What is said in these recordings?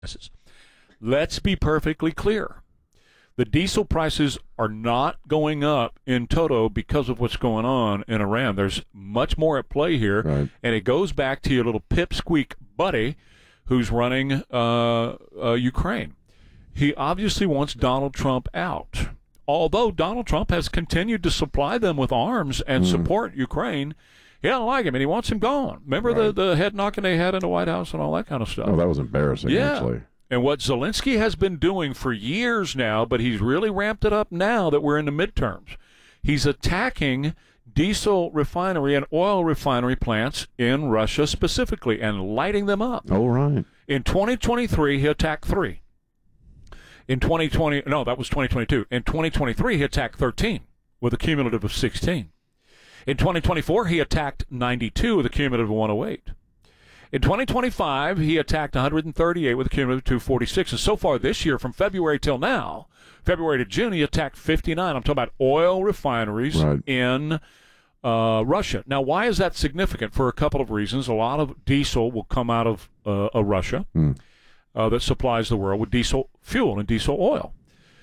Let's be perfectly clear. The diesel prices are not going up in toto because of what's going on in Iran. There's much more at play here, Right. and it goes back to your little pipsqueak buddy who's running Ukraine. He obviously wants Donald Trump out. Although Donald Trump has continued to supply them with arms and support Ukraine, he doesn't like him, and he wants him gone. Remember Right. the head knocking they had in the White House and all that kind of stuff? Oh, that was embarrassing, actually. And what Zelensky has been doing for years now, but he's really ramped it up now that we're in the midterms, he's attacking diesel refinery and oil refinery plants in Russia specifically and lighting them up. Oh, right. In 2023, he attacked 3. In 2020, no, that was 2022. In 2023, he attacked 13 with a cumulative of 16. In 2024, he attacked 92 with a cumulative of 108. In 2025, he attacked 138 with a cumulative of 246. And so far this year, from February till now, February to June, he attacked 59. I'm talking about oil refineries in Russia. Now, why is that significant? For a couple of reasons. A lot of diesel will come out of Russia that supplies the world with diesel fuel and diesel oil.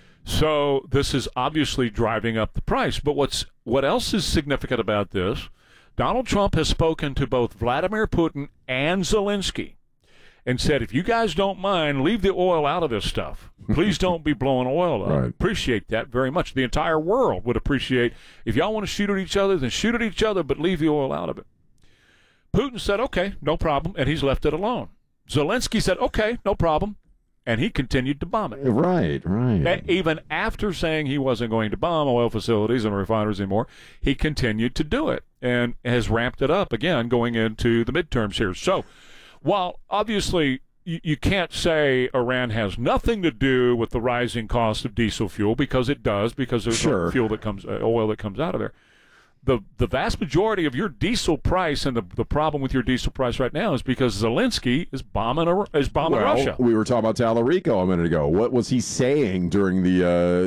So this is obviously driving up the price. But what else is significant about this? Donald Trump has spoken to both Vladimir Putin and Zelensky and said, if you guys don't mind, leave the oil out of this stuff. Please don't be blowing oil up. Right. Appreciate that very much. The entire world would appreciate, if y'all want to shoot at each other, then shoot at each other, but leave the oil out of it. Putin said, okay, no problem, and he's left it alone. Zelensky said, okay, no problem, and he continued to bomb it. Right. Even after saying he wasn't going to bomb oil facilities and refineries anymore, he continued to do it and has ramped it up again going into the midterms here. So while obviously you can't say Iran has nothing to do with the rising cost of diesel fuel, because it does, because there's fuel that comes, oil that comes out of there. The vast majority of your diesel price and the problem with your diesel price right now is because Zelensky is bombing Russia. We were talking about Tallarico a minute ago. What was he saying during the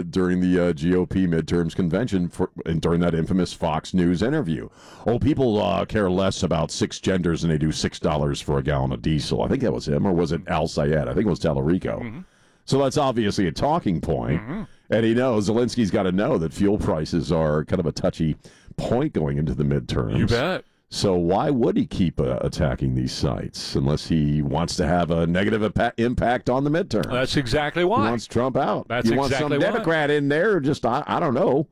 GOP midterms convention and during that infamous Fox News interview? Oh, people care less about 6 genders than they do $6 for a gallon of diesel. I think that was him, or was it Al Sayed? I think it was Tallarico. Mm-hmm. So that's obviously a talking point. Mm-hmm. And he knows, Zelensky's got to know that fuel prices are kind of a touchy point going into the midterms. You bet. So why would he keep attacking these sites unless he wants to have a negative impact on the midterms? That's exactly why. He wants Trump out. That's you want exactly some Democrat in there, just, I don't know.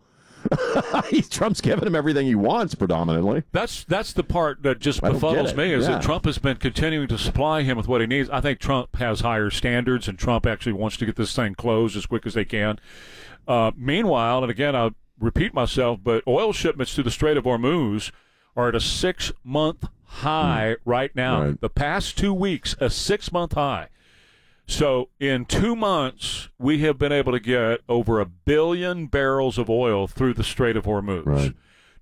Trump's giving him everything he wants, predominantly. That's the part that just befuddles me, is that Trump has been continuing to supply him with what he needs. I think Trump has higher standards, and Trump actually wants to get this thing closed as quick as they can. Meanwhile, and again, I'll repeat myself, but oil shipments to the Strait of Hormuz are at a 6-month high right now. Right. The past 2 weeks, a 6-month high. So in 2 months, we have been able to get over 1 billion barrels of oil through the Strait of Hormuz. Right.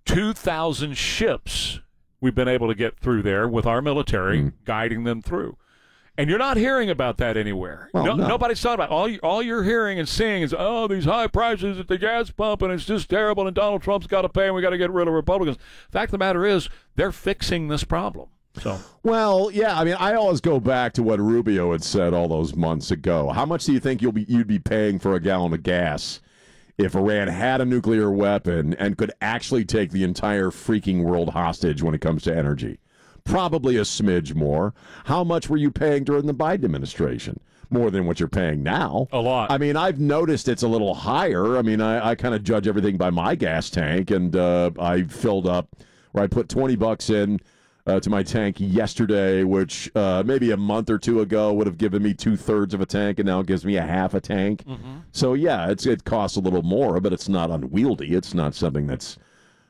2,000 ships we've been able to get through there with our military guiding them through. And you're not hearing about that anywhere. Well, no. Nobody's talking about it. All you're hearing and seeing is, oh, these high prices at the gas pump, and it's just terrible, and Donald Trump's got to pay, and we got to get rid of Republicans. Fact of the matter is, they're fixing this problem. So, well, yeah, I mean, I always go back to what Rubio had said all those months ago. How much do you think you'd be paying for a gallon of gas if Iran had a nuclear weapon and could actually take the entire freaking world hostage when it comes to energy? Probably a smidge more. How much were you paying during the Biden administration? More than what you're paying now. A lot. I mean, I've noticed it's a little higher. I mean, I kind of judge everything by my gas tank, and I filled up, or I put $20 in to my tank yesterday, which maybe a month or two ago would have given me 2/3 of a tank, and now it gives me a half a tank. Mm-hmm. So, yeah, it costs a little more, but it's not unwieldy. It's not something that's,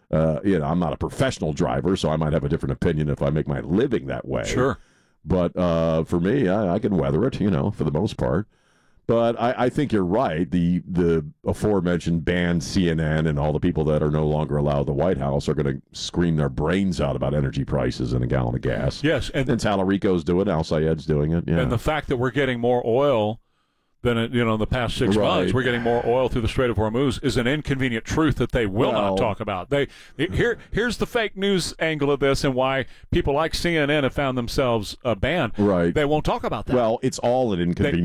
I'm not a professional driver, so I might have a different opinion if I make my living that way. Sure. But for me, I can weather it, for the most part. But I think you're right. The aforementioned banned CNN and all the people that are no longer allowed the White House are going to scream their brains out about energy prices and a gallon of gas. Yes. And Tallarico's doing it. Al Sayed's doing it. Yeah. And the fact that we're getting more oil than in the past 6 months. We're getting more oil through the Strait of Hormuz is an inconvenient truth that they will not talk about. Here's the fake news angle of this and why people like CNN have found themselves banned. Right. They won't talk about that. Well, it's all an inconvenient